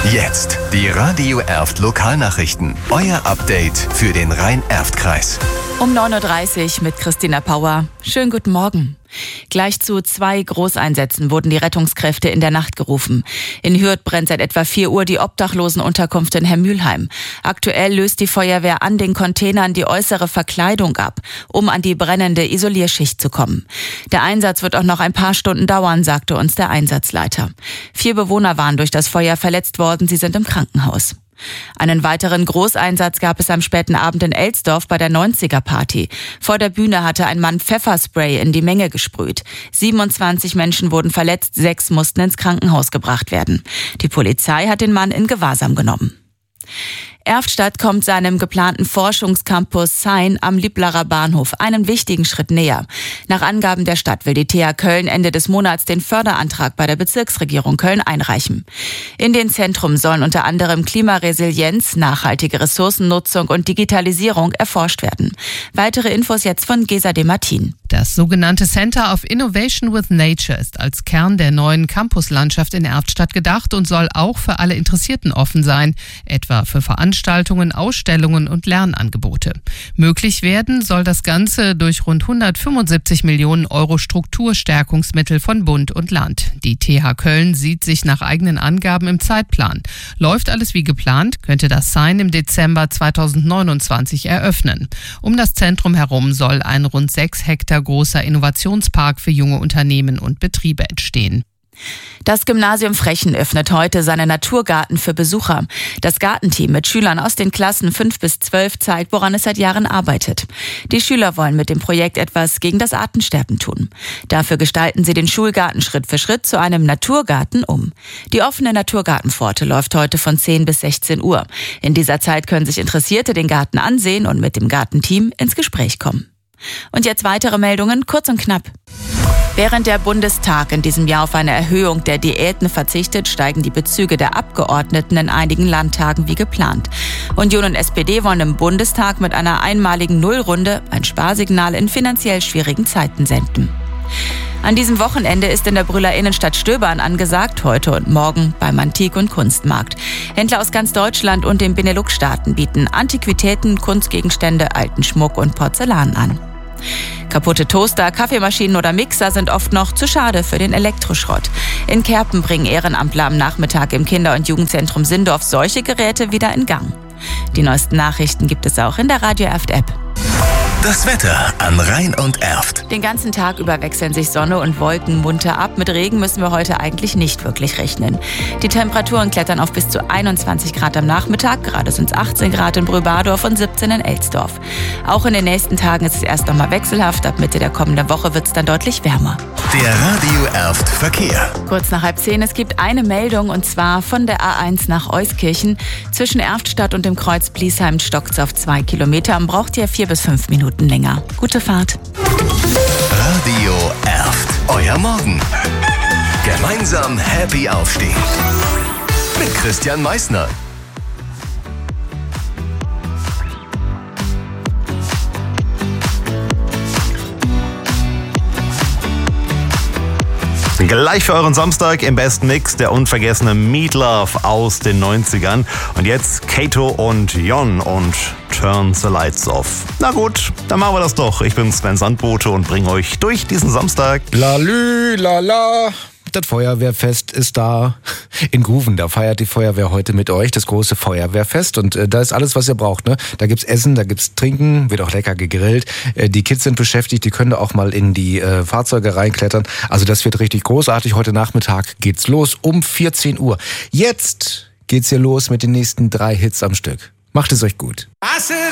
Jetzt die Radio Erft Lokalnachrichten. Euer Update für den Rhein-Erft-Kreis. Um 9.30 Uhr mit Christina Pauer. Schönen guten Morgen. Gleich zu 2 Großeinsätzen wurden die Rettungskräfte in der Nacht gerufen. In Hürth brennt seit etwa 4 Uhr die Obdachlosenunterkunft in Hermülheim. Aktuell löst die Feuerwehr an den Containern die äußere Verkleidung ab, um an die brennende Isolierschicht zu kommen. Der Einsatz wird auch noch ein paar Stunden dauern, sagte uns der Einsatzleiter. 4 Bewohner waren durch das Feuer verletzt worden, sie sind im Krankenhaus. Einen weiteren Großeinsatz gab es am späten Abend in Elsdorf bei der 90er-Party. Vor der Bühne hatte ein Mann Pfefferspray in die Menge gesprüht. 27 Menschen wurden verletzt, 6 mussten ins Krankenhaus gebracht werden. Die Polizei hat den Mann in Gewahrsam genommen. Erftstadt kommt seinem geplanten Forschungscampus Sein am Lieblarer Bahnhof einen wichtigen Schritt näher. Nach Angaben der Stadt will die TH Köln Ende des Monats den Förderantrag bei der Bezirksregierung Köln einreichen. In den Zentren sollen unter anderem Klimaresilienz, nachhaltige Ressourcennutzung und Digitalisierung erforscht werden. Weitere Infos jetzt von Gesa de Martin. Das sogenannte Center of Innovation with Nature ist als Kern der neuen Campuslandschaft in Erftstadt gedacht und soll auch für alle Interessierten offen sein, etwa für Veranstaltungen, Ausstellungen und Lernangebote. Möglich werden soll das Ganze durch rund 175 Millionen Euro Strukturstärkungsmittel von Bund und Land. Die TH Köln sieht sich nach eigenen Angaben im Zeitplan. Läuft alles wie geplant, könnte das Sein im Dezember 2029 eröffnen. Um das Zentrum herum soll ein rund 6 Hektar großer Innovationspark für junge Unternehmen und Betriebe entstehen. Das Gymnasium Frechen öffnet heute seinen Naturgarten für Besucher. Das Gartenteam mit Schülern aus den Klassen 5 bis 12 zeigt, woran es seit Jahren arbeitet. Die Schüler wollen mit dem Projekt etwas gegen das Artensterben tun. Dafür gestalten sie den Schulgarten Schritt für Schritt zu einem Naturgarten um. Die offene Naturgartenpforte läuft heute von 10 bis 16 Uhr. In dieser Zeit können sich Interessierte den Garten ansehen und mit dem Gartenteam ins Gespräch kommen. Und jetzt weitere Meldungen, kurz und knapp. Während der Bundestag in diesem Jahr auf eine Erhöhung der Diäten verzichtet, steigen die Bezüge der Abgeordneten in einigen Landtagen wie geplant. Union und SPD wollen im Bundestag mit einer einmaligen Nullrunde ein Sparsignal in finanziell schwierigen Zeiten senden. An diesem Wochenende ist in der Brühler Innenstadt Stöbern angesagt, heute und morgen beim Antik- und Kunstmarkt. Händler aus ganz Deutschland und den Benelux-Staaten bieten Antiquitäten, Kunstgegenstände, alten Schmuck und Porzellan an. Kaputte Toaster, Kaffeemaschinen oder Mixer sind oft noch zu schade für den Elektroschrott. In Kerpen bringen Ehrenamtler am Nachmittag im Kinder- und Jugendzentrum Sindorf solche Geräte wieder in Gang. Die neuesten Nachrichten gibt es auch in der Radio Erft App. Das Wetter an Rhein und Erft. Den ganzen Tag über wechseln sich Sonne und Wolken munter ab. Mit Regen müssen wir heute eigentlich nicht wirklich rechnen. Die Temperaturen klettern auf bis zu 21 Grad am Nachmittag. Gerade sind es 18 Grad in Brühbadorf und 17 in Elsdorf. Auch in den nächsten Tagen ist es erst noch mal wechselhaft. Ab Mitte der kommenden Woche wird es dann deutlich wärmer. Der Radio Erft Verkehr. Kurz nach 9:30. Es gibt eine Meldung und zwar von der A1 nach Euskirchen. Zwischen Erftstadt und dem Kreuz Bliesheim stockt es auf 2 Kilometer und braucht ihr 4 bis 5 Minuten länger. Gute Fahrt. Radio Erft. Euer Morgen. Gemeinsam happy aufstehen. Mit Christian Meissner. Gleich für euren Samstag im besten Mix der unvergessene Meat Love aus den 90ern. Und jetzt Kato und Jon und Turn the Lights Off. Na gut, dann machen wir das doch. Ich bin Sven Sandbote und bringe euch durch diesen Samstag. Lalü, lala. Das Feuerwehrfest ist da in Gruven. Da feiert die Feuerwehr heute mit euch das große Feuerwehrfest. Und da ist alles, was ihr braucht. Ne? Da gibt's Essen, da gibt's Trinken, wird auch lecker gegrillt. Die Kids sind beschäftigt, die können da auch mal in die Fahrzeuge reinklettern. Also das wird richtig großartig. Heute Nachmittag geht's los um 14 Uhr. Jetzt geht's hier los mit den nächsten 3 Hits am Stück. Macht es euch gut.